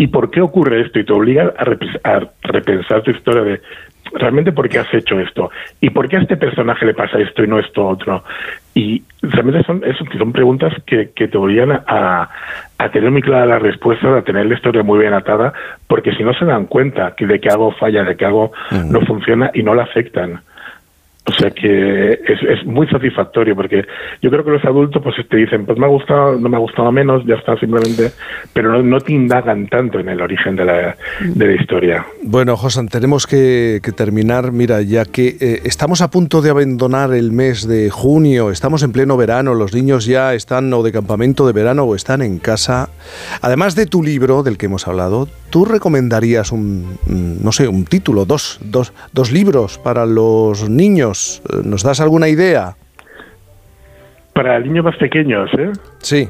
¿y por qué ocurre esto? Y te obliga a repensar tu historia de realmente por qué has hecho esto y por qué a este personaje le pasa esto y no esto otro. Y realmente son preguntas que te obligan a tener muy clara la respuesta, a tener la historia muy bien atada, porque si no se dan cuenta de que algo falla, de que algo no funciona y no la afectan. O sea que es muy satisfactorio, porque yo creo que los adultos pues te dicen, pues me ha gustado, no me ha gustado menos, ya está, simplemente, pero no te indagan tanto en el origen de la historia. Bueno, Josan, tenemos que terminar, mira, ya que estamos a punto de abandonar el mes de junio, estamos en pleno verano, los niños ya están o de campamento de verano o están en casa. Además de tu libro, del que hemos hablado, ¿tú recomendarías un título, dos libros para los niños? ¿Nos das alguna idea? Para niños más pequeños, ¿eh? Sí.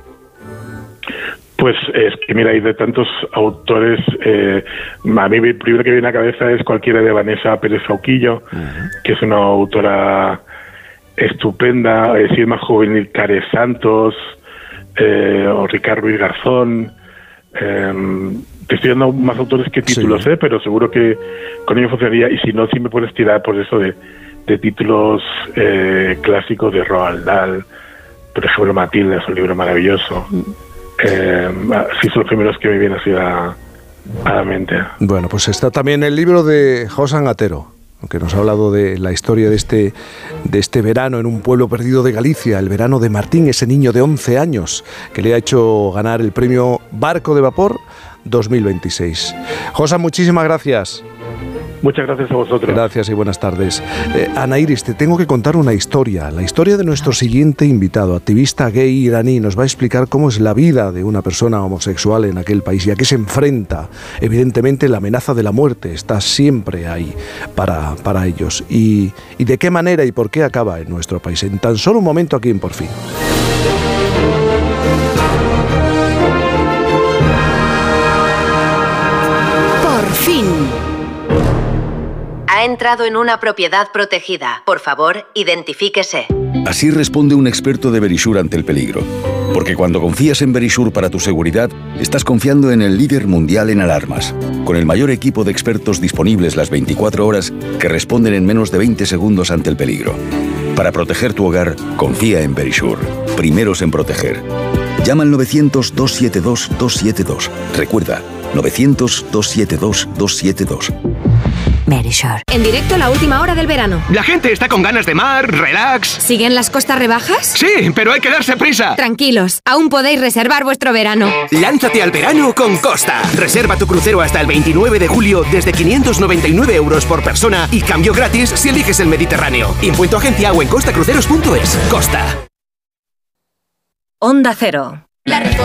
Pues es que mira, hay de tantos autores. A mí el primero que viene a la cabeza es cualquiera de Vanessa Pérez Sauquillo, que es una autora estupenda. Silma Juvenil Cares Santos, o Ricardo Ruiz Garzón. Te estoy dando más autores que títulos, sí. Pero seguro que con ello funcionaría. Y si no, sí me puedes tirar por eso de títulos clásicos de Roald Dahl. Por ejemplo, Matilda es un libro maravilloso. Sí, son los primeros que me vienen así a la mente. Bueno, pues está también el libro de Josan Atero, que nos ha hablado de la historia de este verano en un pueblo perdido de Galicia, el verano de Martín, ese niño de 11 años que le ha hecho ganar el premio Barco de Vapor 2026. Josan, muchísimas gracias. Muchas gracias a vosotros. Gracias y buenas tardes. Ana Iris, te tengo que contar una historia. La historia de nuestro siguiente invitado, activista gay iraní. Nos va a explicar cómo es la vida de una persona homosexual en aquel país y a qué se enfrenta. Evidentemente, la amenaza de la muerte está siempre ahí para ellos. Y de qué manera y por qué acaba en nuestro país. En tan solo un momento aquí en Por Fin. Por fin. Ha entrado en una propiedad protegida. Por favor, identifíquese. Así responde un experto de Verisure ante el peligro. Porque cuando confías en Verisure para tu seguridad, estás confiando en el líder mundial en alarmas, con el mayor equipo de expertos disponibles las 24 horas que responden en menos de 20 segundos ante el peligro. Para proteger tu hogar, confía en Verisure. Primeros en proteger. Llama al 900-272-272. Recuerda, 900-272-272. Verisure. En directo a la última hora del verano. La gente está con ganas de mar, relax. ¿Siguen las costas rebajas? Sí, pero hay que darse prisa. Tranquilos, aún podéis reservar vuestro verano. Lánzate al verano con Costa. Reserva tu crucero hasta el 29 de julio desde 599 € por persona y cambio gratis si eliges el Mediterráneo. Info en tu agencia o en costacruceros.es. Costa. Onda Cero.